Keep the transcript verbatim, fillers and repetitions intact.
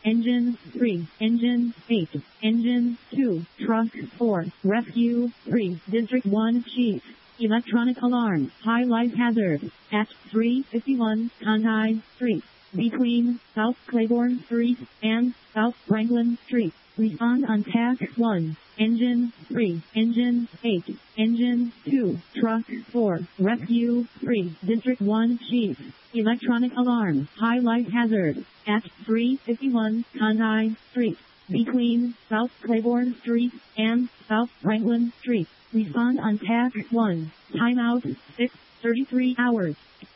Engine three. Engine eight. Engine two. Truck four. Rescue three. District one Chief. Electronic alarm. High life hazard. At three fifty-one Conti Street. Between South Claiborne Street and South Franklin Street. Respond on task one. Engine three. Engine eight. Engine two. Truck four. Rescue three. District one Chief. Electronic alarm. High life hazard. At three fifty-one Conti Street. Between South Claiborne Street and South Franklin Street. Respond on task one. Timeout six thirty-three hours.